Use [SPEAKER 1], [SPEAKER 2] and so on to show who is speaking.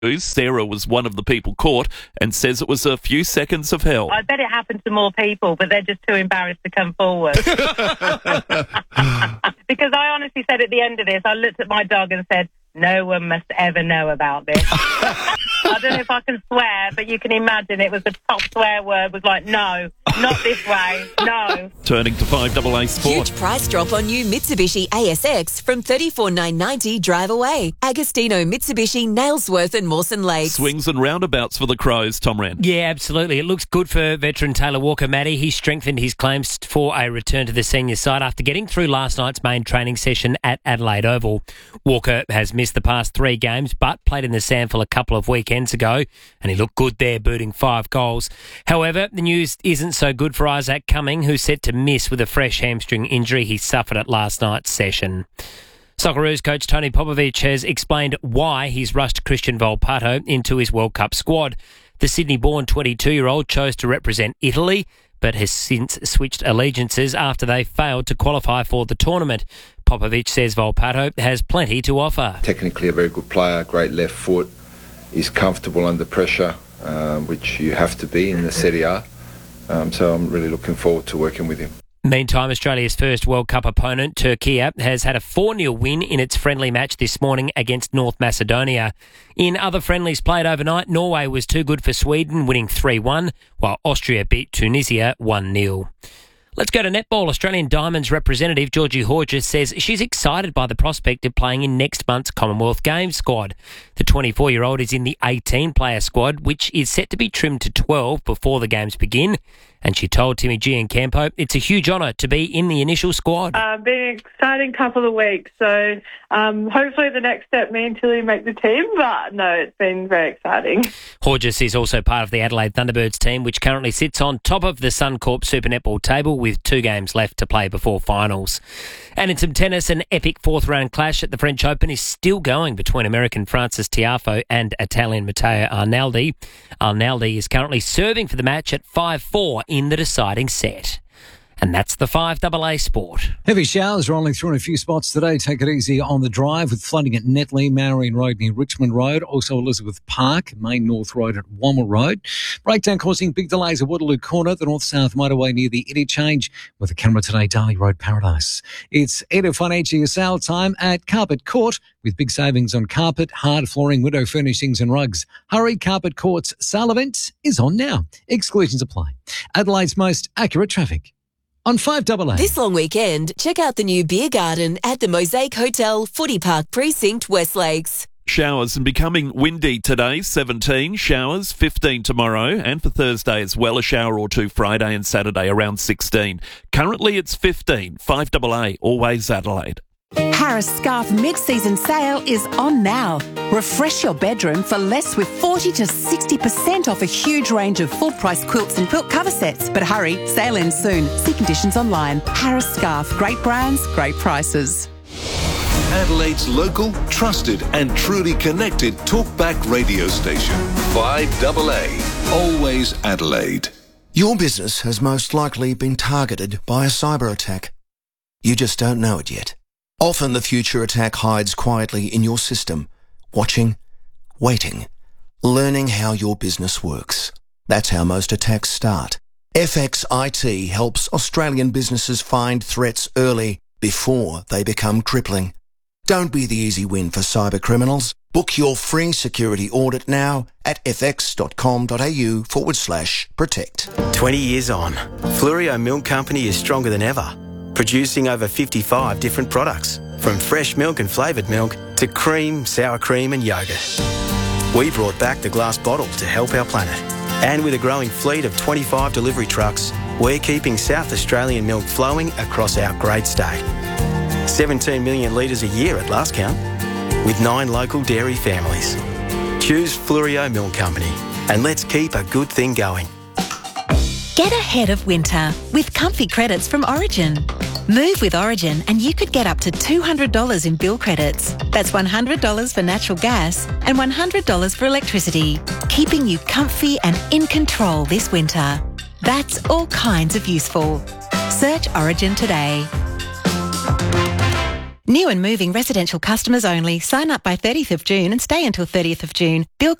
[SPEAKER 1] Sarah was one of the people caught and says it was a few seconds of hell.
[SPEAKER 2] I bet it happened to more people, but they're just too embarrassed to come forward. Because I honestly said at the end of this, I looked at my dog and said, no one must ever know about this. I don't know if I can swear, but you can imagine it was the top swear word was like, no, not this way, no.
[SPEAKER 1] Turning to 5AA Sport.
[SPEAKER 3] Huge price drop on new Mitsubishi ASX from $34,990 drive away. Agostino, Mitsubishi, Nailsworth and Mawson Lakes.
[SPEAKER 1] Swings and roundabouts for the Crows, Tom Wren.
[SPEAKER 4] Yeah, absolutely. It looks good for veteran Taylor Walker-Matty. He strengthened his claims for a return to the senior side after getting through last night's main training session at Adelaide Oval. Walker has missed the past 3 games, but played in the SANFL a couple of weekends ago, and he looked good there, booting 5 goals. However, the news isn't so good for Isaac Cumming, who's set to miss with a fresh hamstring injury he suffered at last night's session. Socceroos coach Tony Popovic has explained why he's rushed Christian Volpato into his World Cup squad. The Sydney-born 22-year-old chose to represent Italy, but has since switched allegiances after they failed to qualify for the tournament. Popovic says Volpato has plenty to offer.
[SPEAKER 5] Technically a very good player, great left foot, is comfortable under pressure, which you have to be in the Serie A. So I'm really looking forward to working with him.
[SPEAKER 4] Meantime, Australia's first World Cup opponent, Turkey, has had a 4-0 win in its friendly match this morning against North Macedonia. In other friendlies played overnight, Norway was too good for Sweden, winning 3-1, while Austria beat Tunisia 1-0. Let's go to netball. Australian Diamonds representative Georgie Horges says she's excited by the prospect of playing in next month's Commonwealth Games squad. The 24-year-old is in the 18-player squad, which is set to be trimmed to 12 before the games begin. And she told Timmy Giancampo it's a huge honour to be in the initial squad.
[SPEAKER 6] Been an exciting couple of weeks. So hopefully the next step, me and Tilly make the team. But no, it's been very exciting.
[SPEAKER 4] Horges is also part of the Adelaide Thunderbirds team, which currently sits on top of the Suncorp Super Netball table with 2 games left to play before finals. And in some tennis, an epic 4th-round clash at the French Open is still going between American Francis Tiafoe and Italian Matteo Arnaldi. Arnaldi is currently serving for the match at 5-4 in the deciding set. And that's the 5AA Sport.
[SPEAKER 7] Heavy showers rolling through in a few spots today. Take it easy on the drive with flooding at Netley, Marion Road near Richmond Road. Also Elizabeth Park, Main North Road at Womble Road. Breakdown causing big delays at Waterloo Corner, the North-South motorway near the interchange. With a camera today, Darley Road Paradise. It's Edo Financial sale time at Carpet Court with big savings on carpet, hard flooring, window furnishings and rugs. Hurry, Carpet Court's sale event is on now. Exclusions apply. Adelaide's most accurate traffic. On 5AA.
[SPEAKER 3] This long weekend, check out the new beer garden at the Mosaic Hotel, Footy Park Precinct, West Lakes.
[SPEAKER 1] Showers and becoming windy today, 17. Showers, 15 tomorrow. And for Thursday as well, a shower or 2 Friday and Saturday around 16. Currently it's 15. 5AA, always Adelaide.
[SPEAKER 8] Harris Scarf mid-season sale is on now. Refresh your bedroom for less with 40 to 60% off a huge range of full-price quilts and quilt cover sets. But hurry, sale ends soon. See conditions online. Harris Scarf, great brands, great prices.
[SPEAKER 9] Adelaide's local, trusted and truly connected talkback radio station. 5AA, always Adelaide.
[SPEAKER 10] Your business has most likely been targeted by a cyber attack. You just don't know it yet. Often the future attack hides quietly in your system, watching, waiting, learning how your business works. That's how most attacks start. FX IT helps Australian businesses find threats early before they become crippling. Don't be the easy win for cyber criminals. Book your free security audit now at fx.com.au/protect.
[SPEAKER 11] 20 years on, Fluorio Milk Company is stronger than ever, producing over 55 different products, from fresh milk and flavoured milk to cream, sour cream and yoghurt. We brought back the glass bottle to help our planet. And with a growing fleet of 25 delivery trucks, we're keeping South Australian milk flowing across our great state. 17 million litres a year at last count, with 9 local dairy families. Choose Fluorio Milk Company and let's keep a good thing going.
[SPEAKER 12] Get ahead of winter with comfy credits from Origin. Move with Origin and you could get up to $200 in bill credits. That's $100 for natural gas and $100 for electricity, keeping you comfy and in control this winter. That's all kinds of useful. Search Origin today. New and moving residential customers only. Sign up by 30th of June and stay until 30th of June. Bill